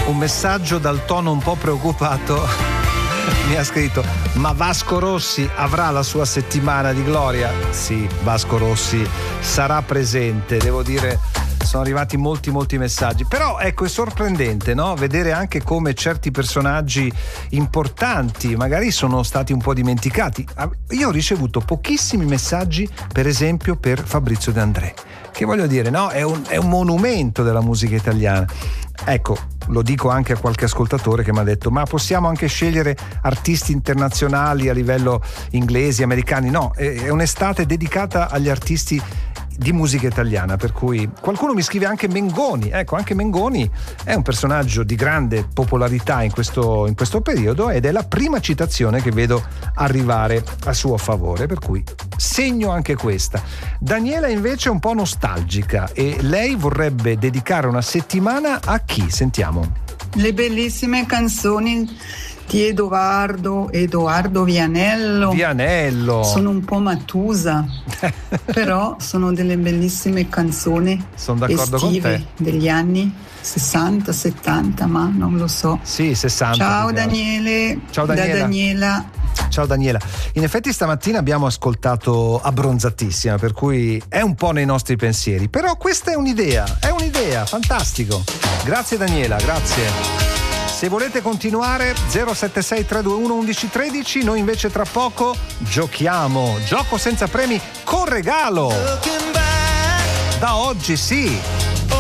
un messaggio dal tono un po' preoccupato. Mi ha scritto: ma Vasco Rossi avrà la sua settimana di gloria? Sì, Vasco Rossi sarà presente, devo dire. Sono arrivati molti messaggi, però ecco, è sorprendente, no? Vedere anche come certi personaggi importanti magari sono stati un po' dimenticati. Io ho ricevuto pochissimi messaggi, per esempio per Fabrizio De André, che voglio dire, no? È un monumento della musica italiana. Ecco, lo dico anche a qualche ascoltatore che mi ha detto: ma possiamo anche scegliere artisti internazionali a livello inglesi, americani? No, è un'estate dedicata agli artisti di musica italiana, per cui qualcuno mi scrive anche Mengoni. Ecco, anche Mengoni è un personaggio di grande popolarità in questo periodo, ed è la prima citazione che vedo arrivare a suo favore, per cui segno anche questa. Daniela invece è un po' nostalgica e lei vorrebbe dedicare una settimana a chi? Sentiamo. Le bellissime canzoni di Edoardo Vianello. Sono un po' matusa, però sono delle bellissime canzoni. Sono d'accordo estive con te. Degli anni 60, 70, ma non lo so. Sì, 60. Ciao Daniele. Ciao Daniela. Da Daniela. Ciao Daniela. In effetti stamattina abbiamo ascoltato Abbronzatissima, per cui è un po' nei nostri pensieri, però questa è un'idea, fantastico. Grazie Daniela, grazie. Se volete continuare 076 321 1113, noi invece tra poco giochiamo, gioco senza premi con regalo. Da oggi sì.